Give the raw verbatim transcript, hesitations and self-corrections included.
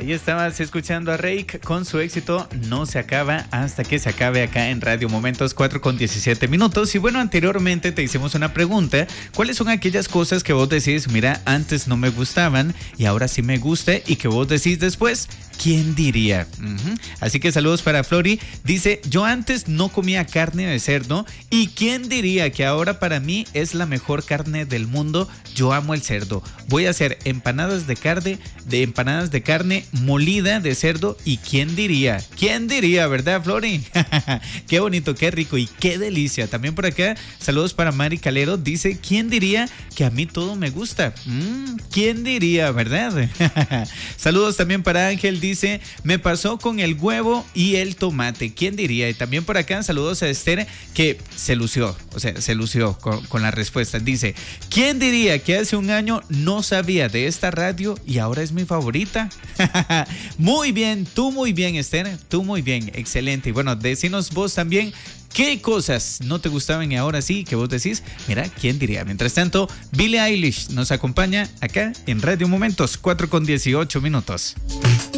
Ahí estabas escuchando a Reik con su éxito No se acaba hasta que se acabe acá en Radio Momentos, cuatro con diecisiete minutos. Y bueno, anteriormente te hicimos una pregunta. ¿Cuáles son aquellas cosas que vos decís, mira, antes no me gustaban y ahora sí me gusta? Y que vos decís después, ¿quién diría? Uh-huh. Así que saludos para Flori. Dice, yo antes no comía carne de cerdo y ¿quién diría que ahora para mí es la mejor carne del mundo? Yo amo el cerdo. Voy a hacer empanadas de carne, de empanadas de carne molida de cerdo y ¿quién diría? ¿Quién diría, verdad, Flori? Qué bonito, qué rico y qué delicia. También por acá, saludos para Mari Calero. Dice, ¿quién diría que a mí todo me gusta? Mm, ¿quién diría, verdad? Saludos también para Ángel. Dice, me pasó con el huevo y el tomate. ¿Quién diría? Y también por acá, saludos a Esther, que se lució, o sea, se lució con, con la respuesta. Dice, ¿quién diría que hace un año no sabía de esta radio y ahora es mi favorita? Muy bien, tú muy bien, Esther, tú muy bien, excelente. Y bueno, decinos vos también qué cosas no te gustaban y ahora sí, que vos decís, mira, ¿quién diría? Mientras tanto, Billie Eilish nos acompaña acá en Radio Momentos, cuatro con dieciocho minutos.